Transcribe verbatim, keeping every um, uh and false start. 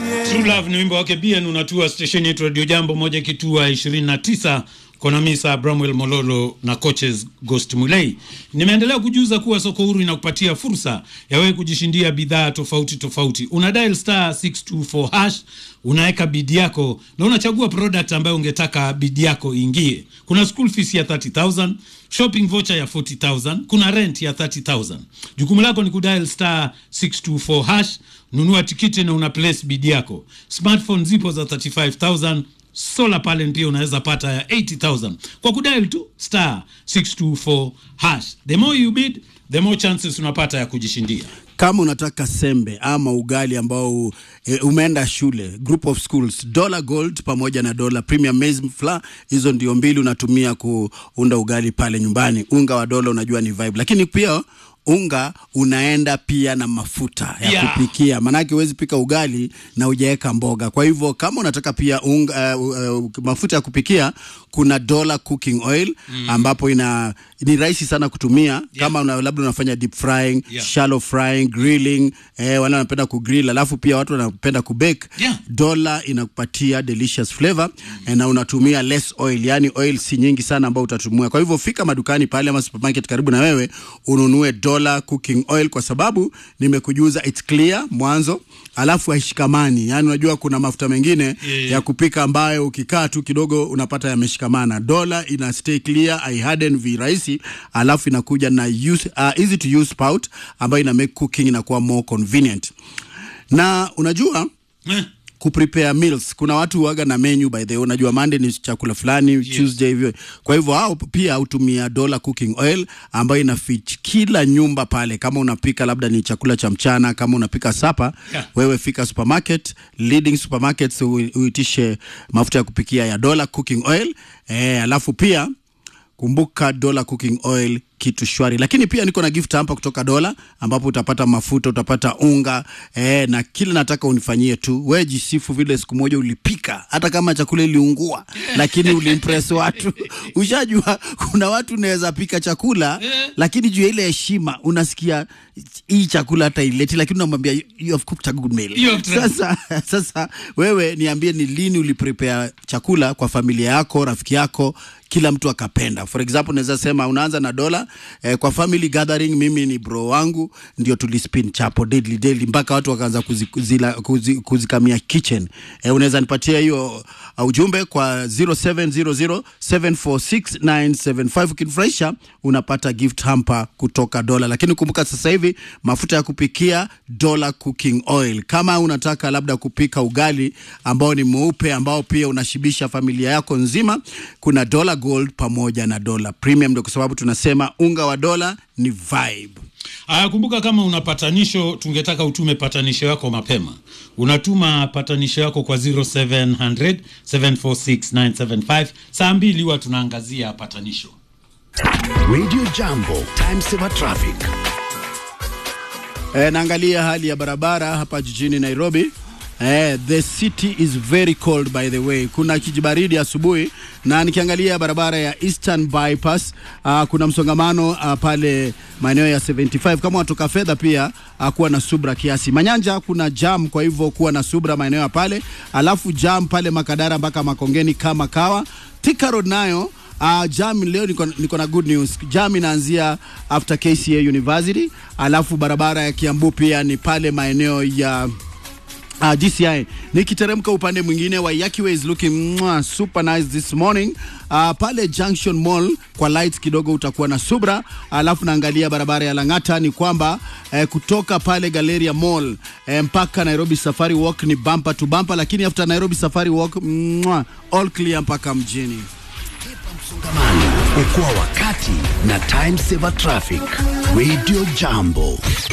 True Love ni wimbo wake Bien, unatua station yetu Radio Jambo moja kitua ishirini na tisa. Kona Misa Bramwell Mololo na coaches Ghost Mulei. Nimeendelea kujuza kuwa soko huru inakupatia fursa ya wewe kujishindia bidhaa tofauti tofauti. Una dial star six two four hash, unaweka bid yako na unachagua product ambayo ungetaka bid yako ingie. Kuna school fees ya thirty thousand, shopping voucher ya forty thousand, kuna rent ya thirty thousand. Jukumu lako ni kudial star six two four hash, nunua tikiti na una place bid yako. Smartphone zipo za thirty-five thousand. Solar panel pia unaweza pata ya eighty thousand kwa kudial tu star six two four hash. The more you bid, the more chances unapata ya kujishindia. Kama unataka sembe ama ugali ambao e, umeenda shule, group of schools, Dollar Gold pamoja na Dollar Premium Maize Flour, hizo ndio mbili unatumia kuunda ugali pale nyumbani. Unga wa dola unajua ni vibe, lakini pia unga unaenda pia na mafuta ya yeah. kupikia. Manake huwezi pika ugali na hujaeka mboga. Kwa hivyo kama unataka pia unga, uh, uh, mafuta ya kupikia, kuna Dollar Cooking Oil mm. ambapo ina ni rahisi sana kutumia yeah. kama una, labda unafanya deep frying, yeah. shallow frying, grilling, eh, wale wanapenda kugrill, alafu pia watu wanapenda kubake. Yeah. Dollar inakupatia delicious flavor mm. na unatumia less oil, yani oil si nyingi sana ambao utatumia. Kwa hivyo fika madukani pale ama supermarket karibu na wewe, ununue Dollar Cooking Oil kwa sababu nimekujuza it's clear mwanzo, alafu haishikamani. Yani unajua kuna mafuta mengine yeah. ya kupika ambayo ukikaa tu kidogo unapata yameshikamana. Dollar ina stay clear, I harden virahisi, alafu inakuja na use, uh, easy to use spout ambayo ina make cooking inakuwa more convenient. Na unajua yeah. kuprepare meals, kuna watu huaga na menu by the way, unajua Monday ni chakula fulani, yeah. Tuesday hivyo. Kwa hivyo hao pia hutumia Dollar Cooking Oil ambayo ina fit kila nyumba pale. Kama unapika labda ni chakula cha mchana, kama unapika sapa, yeah. wewe fika supermarket, leading supermarkets, uitishe mafuta ya kupikia ya Dollar Cooking Oil. Eh, alafu pia kumbuka Dollar Cooking Oil kitu shwari. Lakini pia niko na gift hapa kutoka Dollar ambapo utapata mafuta, utapata unga, eh, na kila nataka unifanyie tu. Wewe jisifu vile siku moja ulipika hata kama chakula iliungua lakini ulimpress watu. Ushajua kuna watu naweza pika chakula lakini juu ile heshima unasikia hii chakula hata ileti, lakini unamwambia you have cooked a good meal. Sasa sasa wewe niambie ni lini uliprepare chakula kwa familia yako, rafiki yako, kila mtu akapenda. For example, naweza sema unaanza na Dollar eh, kwa family gathering, mimi ni bro wangu ndio tulispin chapo daily daily mpaka watu wakaanza kuzila kuzi, kuzikamia kitchen. Eh, unaweza nipatia hiyo uh, ujumbe kwa zero seven zero zero seven four six nine seven five. Ukinifurahisha unapata gift hamper kutoka Dollar. Lakini kumbuka sasa hivi mafuta ya kupikia Dollar Cooking Oil. Kama unataka labda kupika ugali ambao ni mweupe ambao pia unashibisha familia yako nzima, kuna Dollar Gold pamoja na Dollar Premium, ndio kwa sababu tunasema unga wa Dollar ni vibe. Aya, kumbuka kama unapatanisho, tungetaka utume patanisho yako mapema. Unatuma patanisho yako kwa zero seven zero zero seven four six nine seven five. Saa mbili huwa tunaangazia patanisho. Radio Jambo, time saver traffic. Eh, naangalia hali ya barabara hapa jijini Nairobi. Eh, the city is very cold by the way. Kuna kijibaridi asubuhi, na nikiangalia barabara ya Eastern Bypass, uh, kuna msongamano uh, pale maeneo ya seventy-five. Kama watoka fedha pia uh, kuwa na subra kiasi. Manyanja kuna jam, kwa hivyo kuwa na subra maeneo ya pale. Alafu jam pale Makadara mpaka Makongeni kama kawa. Thika Road nayo Uh, jam leo niko, niko na good news. Jam inaanzia after K C A University. Alafu barabara ya Kiambu pia ni pale maeneo ya Uh, G C I. Nikiteremka upande mwingine wa Yaki Way is looking mwah, super nice this morning. Uh, pale Junction Mall kwa lights kidogo utakuwa na subra. Alafu naangalia barabara ya Langata ni kwamba eh, kutoka pale Galleria Mall eh, mpaka Nairobi Safari Walk ni bumper to bumper, lakini after Nairobi Safari Walk mwah, all clear mpaka mjini. Msongamano, ukua wakati na time saver traffic. Radio Jambo.